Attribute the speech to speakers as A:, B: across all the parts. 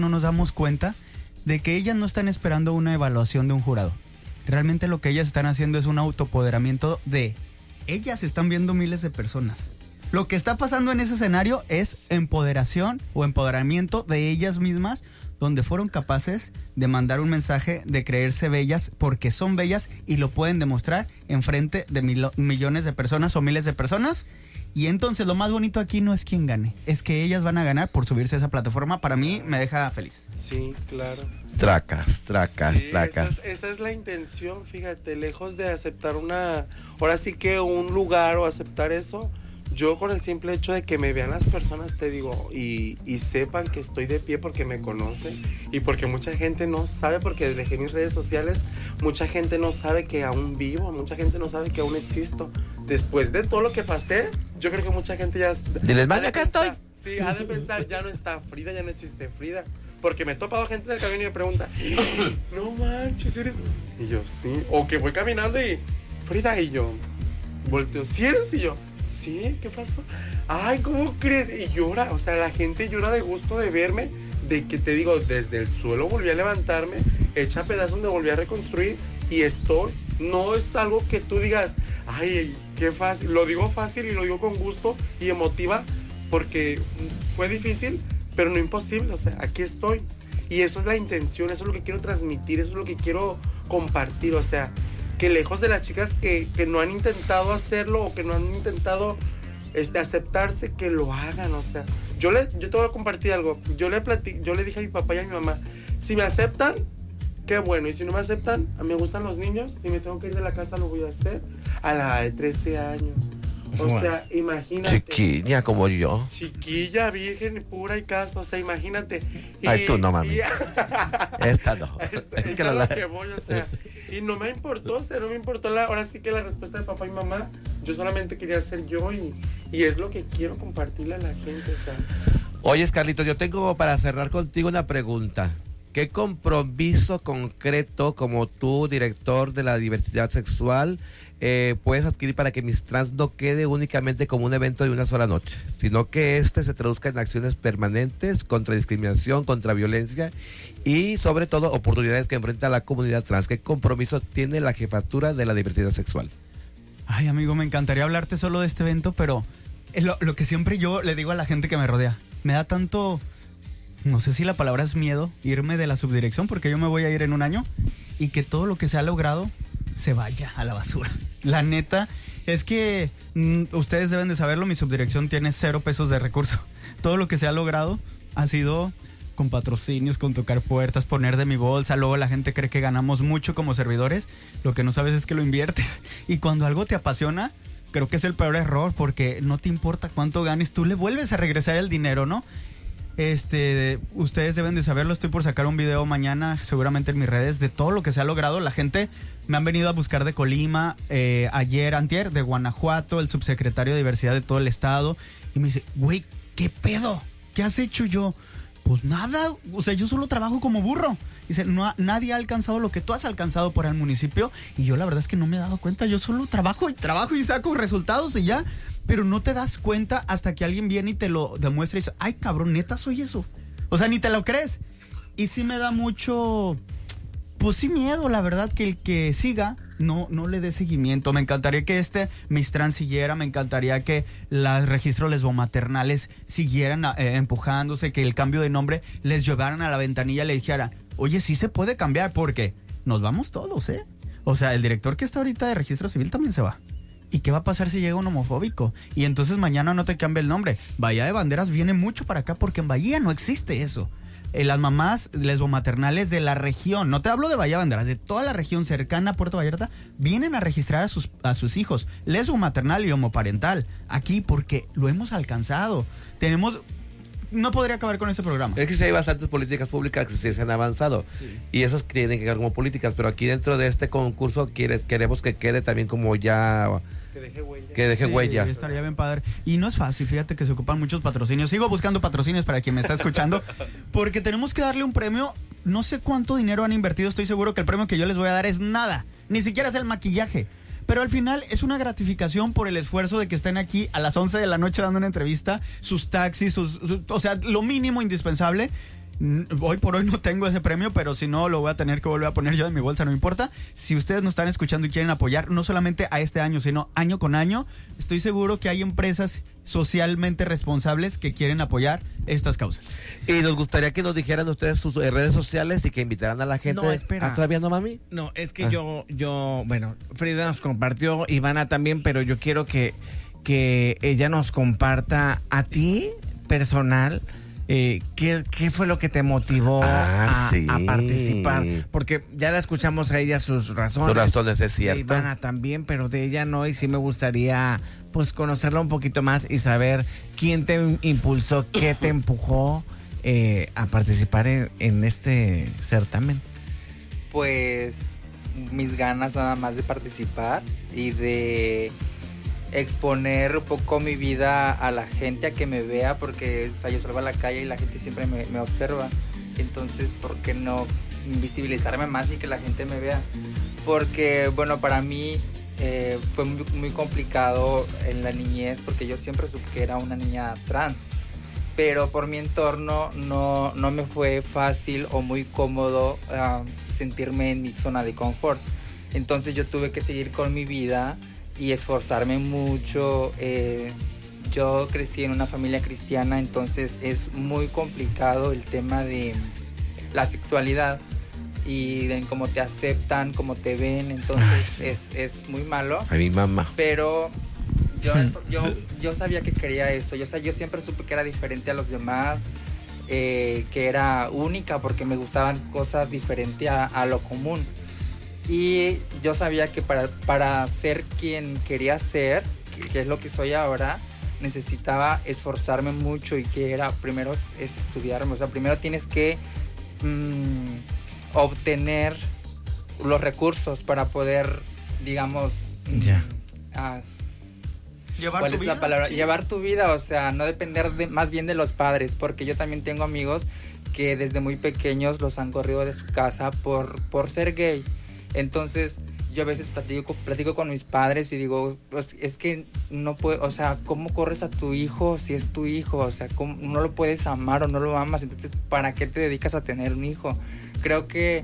A: no nos damos cuenta de que ellas no están esperando una evaluación de un jurado. Realmente lo que ellas están haciendo es un autoempoderamiento de... Ellas están viendo miles de personas. Lo que está pasando en ese escenario es empoderación o empoderamiento de ellas mismas, donde fueron capaces de mandar un mensaje de creerse bellas porque son bellas y lo pueden demostrar en frente de millones de personas o miles de personas. Y entonces lo más bonito aquí no es quién gane, es que ellas van a ganar por subirse a esa plataforma. Para mí me deja feliz.
B: Sí, claro.
C: Tracas.
B: Sí, esa es la intención, fíjate, lejos de aceptar ahora sí que un lugar o aceptar eso, yo con el simple hecho de que me vean las personas, te digo, y sepan que estoy de pie porque me conocen y porque mucha gente no sabe, porque dejé mis redes sociales, mucha gente no sabe que aún vivo, mucha gente no sabe que aún existo. Después de todo lo que pasé, yo creo que mucha gente ya...
C: Diles, vale, acá estoy.
B: Sí, ha de pensar, ya no está Frida, ya no existe Frida. Porque me he topado gente en el camino y me pregunta, no manches, ¿eres? Y yo, sí. O que voy caminando y, Frida, y yo, volteo, ¿sí eres? Y yo, sí, ¿qué pasó? Ay, ¿cómo crees? Y llora, o sea, la gente llora de gusto de verme, de que te digo, desde el suelo volví a levantarme, hecha pedazos me volví a reconstruir y no es algo que tú digas, ay, qué fácil, lo digo fácil y lo digo con gusto y emotiva, porque fue difícil, pero no imposible, o sea, aquí estoy. Y eso es la intención, eso es lo que quiero transmitir, eso es lo que quiero compartir, o sea, que lejos de las chicas que no han intentado hacerlo o que no han intentado aceptarse, que lo hagan, o sea. Yo te voy a compartir algo, yo le dije a mi papá y a mi mamá, si me aceptan, qué bueno, y si no me aceptan, a mí me gustan los niños, si me tengo que ir de la casa lo voy a hacer a la edad de 13 años. O sea, imagínate.
C: Chiquilla como yo.
B: Chiquilla, virgen, pura y casta, o sea, imagínate.
C: Ay, tú no, mami. Esta no.
B: Es a lo que voy, o sea. Y no me importó, o sea, no me importó ahora sí que la respuesta de papá y mamá. Yo solamente quería ser yo y es lo que quiero compartirle a la gente, o sea.
C: Oye, Carlitos, yo tengo para cerrar contigo una pregunta. ¿Qué compromiso concreto como tú, director de la diversidad sexual, puedes adquirir para que Miss Trans no quede únicamente como un evento de una sola noche, sino que se traduzca en acciones permanentes contra discriminación, contra violencia y sobre todo oportunidades que enfrenta la comunidad trans? ¿Qué compromiso tiene la jefatura de la diversidad sexual?
A: Ay, amigo, me encantaría hablarte solo de este evento, pero lo que siempre yo le digo a la gente que me rodea, me da tanto... No sé si la palabra es miedo, irme de la subdirección, porque yo me voy a ir en un año y que todo lo que se ha logrado se vaya a la basura. La neta es que ustedes deben de saberlo, mi subdirección tiene 0 pesos de recurso. Todo lo que se ha logrado ha sido con patrocinios, con tocar puertas, poner de mi bolsa. Luego la gente cree que ganamos mucho como servidores. Lo que no sabes es que lo inviertes. Y cuando algo te apasiona, creo que es el peor error, porque no te importa cuánto ganes, tú le vuelves a regresar el dinero, ¿no? Ustedes deben de saberlo, estoy por sacar un video mañana, seguramente en mis redes, de todo lo que se ha logrado. La gente me han venido a buscar de Colima, antier, de Guanajuato, el subsecretario de Diversidad de todo el estado, y me dice, güey, ¿qué pedo? ¿Qué has hecho? Yo, pues nada, o sea, yo solo trabajo como burro. Dice, nadie ha alcanzado lo que tú has alcanzado por el municipio, y yo la verdad es que no me he dado cuenta, yo solo trabajo y saco resultados y ya. Pero no te das cuenta hasta que alguien viene y te lo demuestra y dice, ay, cabrón, neta soy eso. O sea, ni te lo crees. Y sí me da mucho, pues sí, miedo, la verdad, que el que siga no le dé seguimiento. Me encantaría que Miss Trans siguiera, me encantaría que los registros lesbomaternales siguieran empujándose, que el cambio de nombre les llevaran a la ventanilla y le dijeran, oye, sí se puede cambiar, porque nos vamos todos, ¿eh? O sea, el director que está ahorita de registro civil también se va. ¿Y qué va a pasar si llega un homofóbico? Y entonces mañana no te cambia el nombre. Bahía de Banderas viene mucho para acá porque en Bahía no existe eso. Las mamás lesbomaternales de la región, no te hablo de Bahía de Banderas, de toda la región cercana a Puerto Vallarta, vienen a registrar a sus hijos, lesbomaternal y homoparental, aquí porque lo hemos alcanzado. No podría acabar con este programa.
C: Es que sí hay bastantes políticas públicas que sí se han avanzado, sí, y esas tienen que quedar como políticas, pero aquí dentro de este concurso queremos que quede también como ya... Que deje huella.
A: Estaría bien padre. Y no es fácil, fíjate que se ocupan muchos patrocinios. Sigo buscando patrocinios para quien me está escuchando, porque tenemos que darle un premio. No sé cuánto dinero han invertido, estoy seguro que el premio que yo les voy a dar es nada. Ni siquiera es el maquillaje. Pero al final es una gratificación por el esfuerzo de que estén aquí a las 11 de la noche dando una entrevista, sus taxis, o sea, lo mínimo indispensable. Hoy por hoy no tengo ese premio, pero si no, lo voy a tener que volver a poner yo de mi bolsa, no importa. Si ustedes nos están escuchando y quieren apoyar, no solamente a este año, sino año con año, estoy seguro que hay empresas socialmente responsables que quieren apoyar estas causas.
C: Y nos gustaría que nos dijeran ustedes sus redes sociales y que invitaran a la gente.
D: No, espera.
C: ¿Todavía no, mami?
D: No, es que bueno, Frida nos compartió, Ivana también, pero yo quiero que ella nos comparta a ti, personal, ¿qué fue lo que te motivó a participar? Porque ya la escuchamos a ella sus razones.
C: Sus razones, es cierto.
D: De Ivana también, pero de ella no, y sí me gustaría pues conocerla un poquito más y saber quién te impulsó, qué te empujó a participar en este certamen.
E: Pues mis ganas nada más de participar y de exponer un poco mi vida a la gente, a que me vea, porque o sea, yo salgo a la calle y la gente siempre me observa. Entonces, ¿por qué no invisibilizarme más y que la gente me vea? Porque, bueno, para mí fue muy complicado en la niñez, porque yo siempre supe que era una niña trans. Pero por mi entorno no me fue fácil o muy cómodo sentirme en mi zona de confort. Entonces yo tuve que seguir con mi vida y esforzarme mucho. Yo crecí en una familia cristiana, entonces es muy complicado el tema de la sexualidad y de cómo te aceptan, cómo te ven, entonces es muy malo.
C: A mi mamá.
E: Pero yo sabía que quería eso, yo siempre supe que era diferente a los demás, que era única porque me gustaban cosas diferentes a lo común. Y yo sabía que para ser quien quería ser, que es lo que soy ahora, necesitaba esforzarme mucho, y que era, primero es estudiarme, o sea, primero tienes que obtener los recursos para poder, digamos,
A: Llevar
E: ¿cuál
A: tu
E: es
A: vida?
E: la palabra?
A: Sí.
E: Llevar tu vida, o sea, no depender más bien de los padres, porque yo también tengo amigos que desde muy pequeños los han corrido de su casa por ser gay. Entonces yo a veces platico con mis padres y digo, pues es que no puedo, o sea, ¿cómo corres a tu hijo si es tu hijo? O sea, ¿cómo no lo puedes amar o no lo amas? Entonces, ¿para qué te dedicas a tener un hijo? Creo que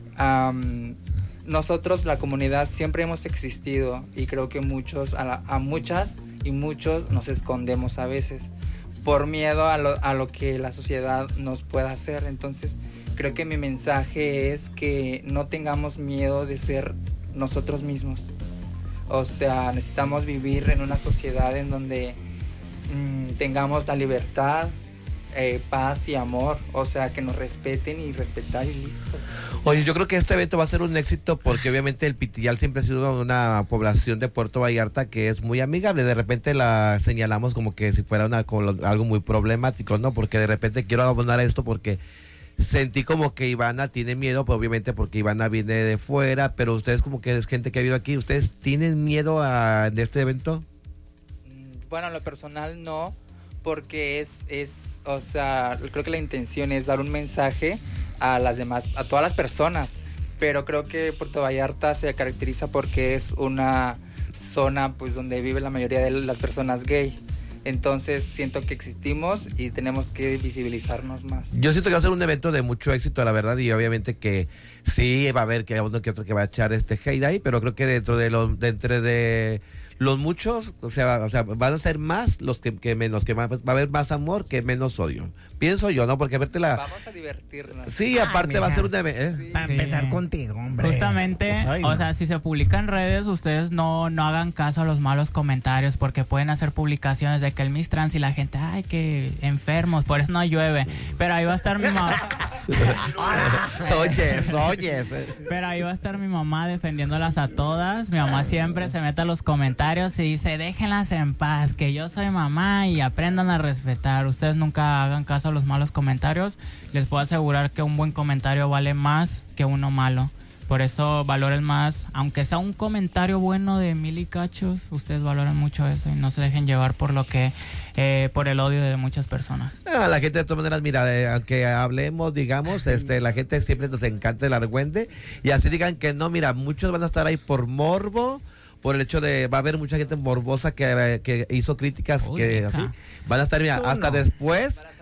E: nosotros, la comunidad, siempre hemos existido, y creo que a muchas y muchos nos escondemos a veces por miedo a lo que la sociedad nos pueda hacer. Entonces creo que mi mensaje es que no tengamos miedo de ser nosotros mismos. O sea, necesitamos vivir en una sociedad en donde tengamos la libertad, paz y amor, o sea, que nos respeten y respetar y listo.
C: Oye, yo creo que este evento va a ser un éxito porque obviamente el Pitillal siempre ha sido una población de Puerto Vallarta que es muy amigable. De repente la señalamos como que si fuera algo muy problemático, ¿no? Porque de repente quiero abonar a esto porque sentí como que Ivana tiene miedo, pues obviamente porque Ivana viene de fuera, pero ustedes como que es gente que ha vivido aquí, ¿ustedes tienen miedo de este evento?
E: Bueno, en lo personal no, porque o sea, creo que la intención es dar un mensaje a todas las personas, pero creo que Puerto Vallarta se caracteriza porque es una zona pues donde vive la mayoría de las personas gay. Entonces siento que existimos y tenemos que visibilizarnos más.
C: Yo siento que va a ser un evento de mucho éxito, la verdad, y obviamente que sí va a haber que uno que otro que va a echar hate ahí, pero creo que dentro de los muchos, o sea, van a ser más los que menos, que va a haber más amor que menos odio. Pienso yo, ¿no? Porque verte
E: vamos a divertirnos.
C: Sí, aparte va a ser un evento.
E: Sí.
D: Para empezar contigo, hombre.
F: Justamente,
D: Ay,
F: o
D: no.
F: sea, si se publica en redes, ustedes no hagan caso a los malos comentarios, porque pueden hacer publicaciones de que el Miss Trans y la gente, ay, que enfermos, por eso no llueve. Pero ahí va a estar mi mamá.
C: Oyes.
F: Pero ahí va a estar mi mamá defendiéndolas a todas. Mi mamá siempre se mete a los comentarios y dice, déjenlas en paz, que yo soy mamá y aprendan a respetar. Ustedes nunca hagan caso a los malos comentarios. Les puedo asegurar que un buen comentario vale más que uno malo. Por eso valoren más, aunque sea un comentario bueno de 1000 y cachos, ustedes valoren mucho eso y no se dejen llevar por por el odio de muchas personas.
C: La gente de todas maneras, mira, aunque hablemos, digamos, la gente siempre nos encanta el argüende, y así digan que no, mira, muchos van a estar ahí por morbo, por el hecho de, va a haber mucha gente morbosa que hizo críticas,
F: Uy,
C: que
F: hija.
C: así, van a estar, mira, hasta después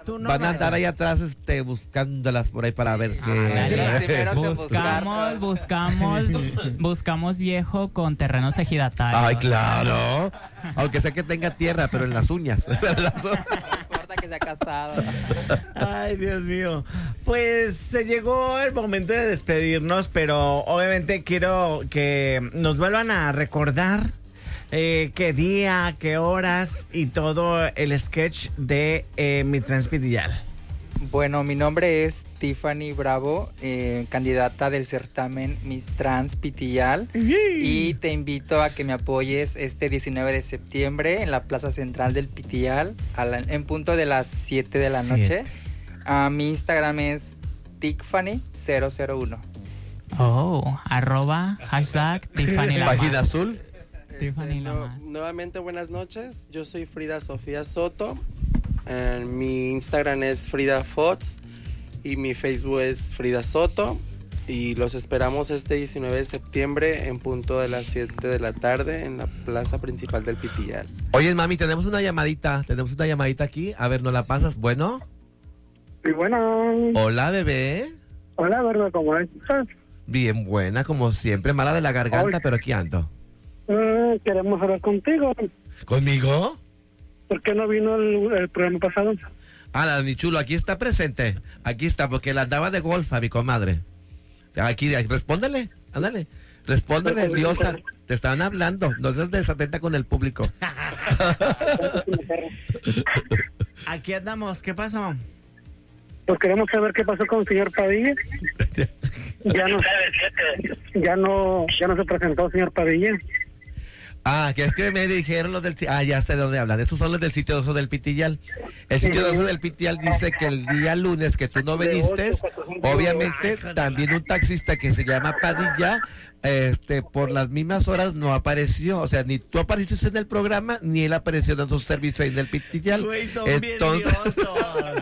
D: Tú no
C: van a andar
D: me-
C: ahí atrás buscándolas por ahí para ver
E: De los
C: qué.
E: primeros en buscar.
F: Buscamos viejo con terrenos ejidatarios.
C: Ay, claro. Aunque sea que tenga tierra, pero en las uñas.
E: No importa que sea casado.
D: Ay, Dios mío. Pues se llegó el momento de despedirnos, pero obviamente quiero que nos vuelvan a recordar qué día, qué horas y todo el sketch de Mi Transpitial.
E: Bueno, mi nombre es Tiffany Bravo, candidata del certamen Miss Trans Pitillal. Y te invito a que me apoyes este 19 de septiembre en la Plaza Central del Pitillal en punto de las 7 de la noche. Mi Instagram es Tiffany001.
F: Oh, @ Tiffany la
C: Página
F: más.
C: azul.
F: Tiffany la más.
B: Nuevamente buenas noches, yo soy Frida Sofía Soto, mi Instagram es Frida Fox y mi Facebook es Frida Soto y los esperamos este 19 de septiembre en punto de las 7 de la tarde en la plaza principal del Pitillal.
C: Oye, mami, tenemos una llamadita aquí. A ver, ¿nos la pasas? Bueno.
G: Y bueno,
C: Hola, bebé.
G: hola, ¿verdad? ¿Cómo estás?
C: Bien buena, como siempre. Mala de la garganta,
G: Ay.
C: pero aquí ando.
G: Queremos hablar contigo.
C: ¿Conmigo?
G: ¿Por qué no vino el programa pasado?
C: Ah, mi chulo, aquí está presente. Aquí está, porque la andaba de golf a mi comadre. Aquí, respóndele, ándale. Respóndele, diosa. Te estaban hablando. No seas desatenta con el público.
D: Aquí andamos, ¿qué pasó?
G: Pues queremos saber qué pasó con el señor Padilla. Ya no se presentó el señor Padilla.
C: Ah, que es que me dijeron los del... Ah, ya sé de dónde hablan. Esos son los del sitio 12 del Pitillal. El sitio 12 del Pitillal dice que el día lunes que tú no viniste, obviamente también un taxista que se llama Padilla, por las mismas horas no apareció. O sea, ni tú apareciste en el programa, ni él apareció dando su servicio ahí en el Pitillal.
D: Güey, son
C: Entonces...
D: bien liosos.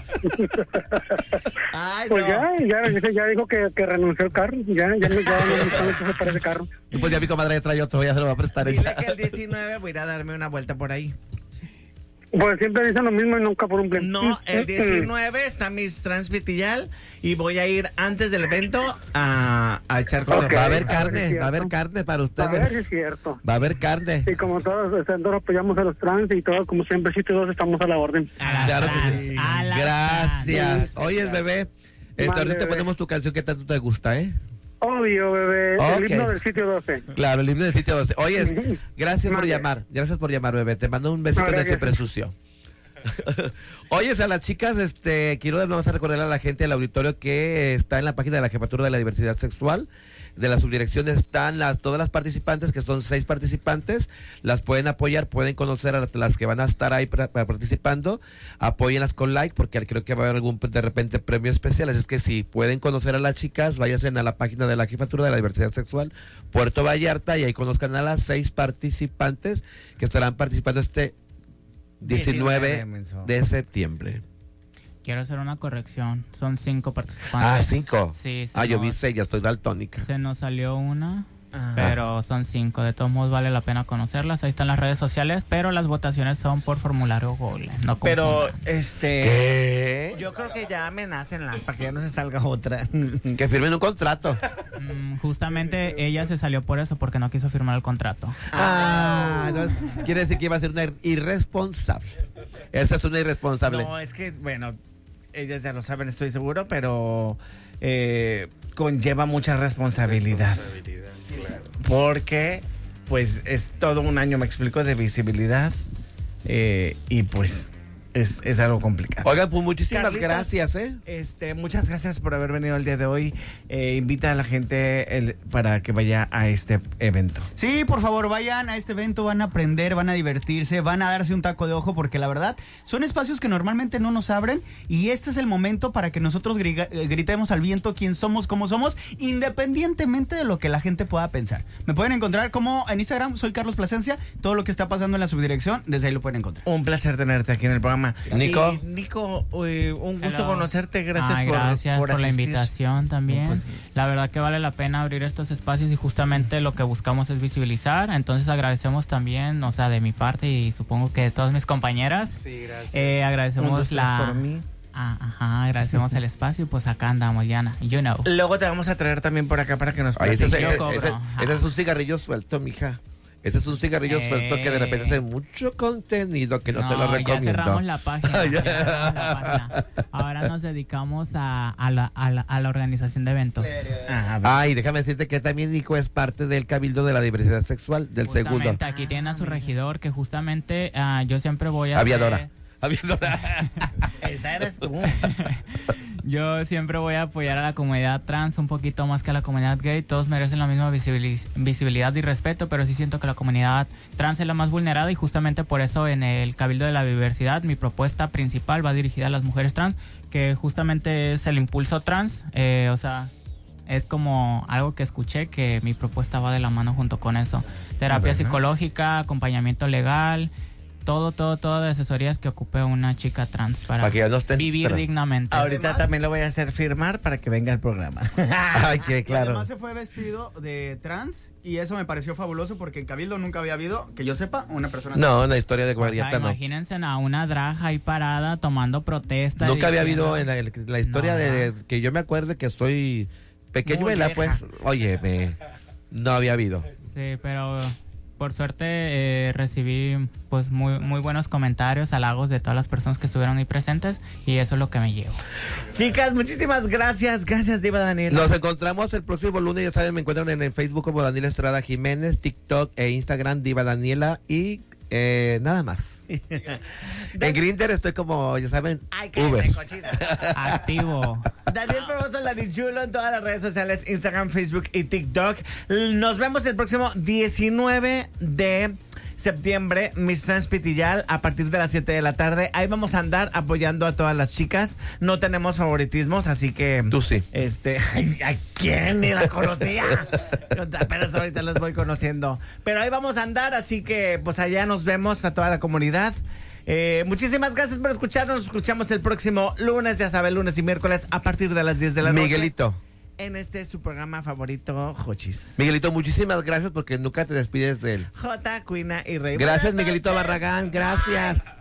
D: Ay,
G: Pues
D: no.
G: ya dijo que renunció al carro. Ya no se para ese carro.
C: Pues ya mi comadre trae otro, ya se lo va a prestar
D: Dile
C: ella.
D: que el 19 voy a ir a darme una vuelta por ahí.
G: Pues siempre dicen lo mismo y nunca por un plan.
D: No, el 19 está Miss Transpitillal y voy a ir antes del evento a echar cosas.
G: Ok.
C: Va a haber
G: a ver si
C: carne,
G: es
C: va a haber
G: cierto.
C: carne para
G: A ver si es
C: ustedes.
G: cierto.
C: Va a haber carne.
G: Y como todos nosotros apoyamos a los trans y todo, como siempre, si todos estamos a la orden.
F: A las
C: Claro que
F: trans,
C: sí.
F: a las
C: Gracias.
B: trans.
C: Oyes, bebé.
G: Mande,
C: Ahorita
G: bebé.
C: ponemos tu canción que tanto te gusta, ¿eh?
G: Obvio, bebé.
C: Ok.
G: El himno del sitio 12.
C: Claro, el himno del sitio 12. Oyes, gracias por
G: Mande.
C: llamar. Gracias por llamar, bebé. Te mando un besito
G: No,
C: en el
G: gracias.
C: siempre sucio. Oyes, a las chicas, quiero vamos a recordar a la gente del auditorio que está en la página de la Jefatura de la Diversidad Sexual. De la subdirección están todas las participantes, que son 6 participantes, las pueden apoyar, pueden conocer a las que van a estar ahí participando, apóyenlas con like, porque creo que va a haber algún de repente premio especial, así es que si pueden conocer a las chicas, váyanse a la página de la Jefatura de la Diversidad Sexual, Puerto Vallarta, y ahí conozcan a las 6 participantes que estarán participando este 19 de septiembre.
F: Quiero hacer una corrección. Son 5 participantes.
C: Ah, 5.
F: Sí,
C: Yo vi 6, ya estoy daltónica.
F: Se nos salió una,
D: Ah.
F: pero son 5. De todos modos vale la pena conocerlas. Ahí están las redes sociales, pero las votaciones son por formulario Google. No
D: Pero,
F: confundan.
C: ¿Qué?
D: yo creo que ya amenácenlas para que ya no se salga otra.
C: Que firmen un contrato.
F: Justamente ella se salió por eso, porque no quiso firmar el contrato.
C: Entonces, quiere decir que iba a ser una irresponsable. Esa es una irresponsable.
D: No, es que, bueno, ellas ya lo saben, estoy seguro, pero conlleva mucha responsabilidad. Porque, pues, es todo un año, me explico, de visibilidad. Y pues, es algo complicado.
C: Oigan, pues muchísimas
D: Carlitos,
C: gracias,
D: muchas gracias por haber venido el día de hoy. Invita a la gente para que vaya a este evento.
A: Sí, por favor, vayan a este evento, van a aprender, van a divertirse, van a darse un taco de ojo, porque la verdad son espacios que normalmente no nos abren, y este es el momento para que nosotros gritemos al viento quién somos, cómo somos, independientemente de lo que la gente pueda pensar. Me pueden encontrar como en Instagram, soy Carlos Plasencia, todo lo que está pasando en la subdirección, desde ahí lo pueden encontrar.
D: Un placer tenerte aquí en el programa.
C: Nico.
D: Y, Nico, un gusto
F: Hello.
D: conocerte. Gracias,
F: Gracias por la
D: asistir.
F: invitación también.
D: No, pues,
F: la verdad que vale la pena abrir estos espacios, y justamente lo que buscamos es visibilizar. Entonces agradecemos también, o sea, de mi parte y supongo que de todas mis compañeras.
B: Sí, gracias.
D: Un,
F: Agradecemos
D: dos, tres por mí.
F: Ajá, agradecemos el espacio y pues acá andamos, Yana. You know.
D: Luego te vamos a traer también por acá para que nos
C: Oye, ese
D: platiques.
C: es un cigarrillo suelto, mija. Ese es un cigarrillo suelto que de repente hace mucho contenido que no te lo recomiendo.
F: Ya cerramos la página. Ya cerramos la página. Ahora nos dedicamos a la organización de eventos.
C: Ay, déjame decirte que también Nico es parte del Cabildo de la Diversidad Sexual del
F: Justamente,
C: segundo.
F: aquí tiene a su regidor que justamente yo siempre voy a
C: Aviadora.
D: Esa eres tú.
F: Yo siempre voy a apoyar a la comunidad trans un poquito más que a la comunidad gay. Todos merecen la misma visibilidad y respeto, pero sí siento que la comunidad trans es la más vulnerada y justamente por eso en el Cabildo de la Diversidad mi propuesta principal va dirigida a las mujeres trans, que justamente es el impulso trans. O sea, es como algo que escuché que mi propuesta va de la mano junto con eso. Terapia psicológica, acompañamiento legal, todo de asesorías que ocupe una chica trans para
C: que ya no estén
F: vivir
C: trans.
F: dignamente.
D: Ahorita también lo voy a hacer firmar para que venga al programa.
C: Ay, que
A: Y
C: claro.
A: además se fue vestido de trans y eso me pareció fabuloso porque en Cabildo nunca había habido, que yo sepa, una persona trans.
C: No, una historia de
F: O sea,
C: Marieta no.
F: imagínense a una drag ahí parada tomando protesta.
C: Nunca había
F: diciendo-
C: habido en la historia
F: No,
C: de que yo me acuerde que estoy pequeñuela,
D: Muy
C: pues, óyeme, no había habido.
F: Sí, pero por suerte recibí pues muy buenos comentarios, halagos de todas las personas que estuvieron ahí presentes y eso es lo que me llevo.
D: Chicas, muchísimas gracias. Gracias, Diva Daniela.
C: Nos encontramos el próximo lunes, ya saben, me encuentran en el Facebook como Daniela Estrada Jiménez, TikTok e Instagram Diva Daniela y nada más. En Grindr estoy como, ya saben,
D: Ay,
C: Uber.
D: cállate, cochina.
F: Activo.
D: Daniel Provozo, Larichulo en todas las redes sociales, Instagram, Facebook y TikTok. Nos vemos el próximo 19 de septiembre, Miss Trans Pitillal, a partir de las 7 de la tarde. Ahí vamos a andar apoyando a todas las chicas. No tenemos favoritismos, así que...
C: Tú sí.
D: ¿A quién? Ni la conocía. Apenas ahorita los voy conociendo. Pero ahí vamos a andar, así que pues allá nos vemos a toda la comunidad. Muchísimas gracias por escucharnos. Nos escuchamos el próximo lunes, ya sabe, lunes y miércoles a partir de las 10 de la noche.
C: Miguelito.
D: En su programa favorito, Jochis.
C: Miguelito, muchísimas gracias porque nunca te despides de él.
D: J, Cuina y Rey.
C: Gracias,
D: Buenas
C: Miguelito
D: noches.
C: Barragán, gracias.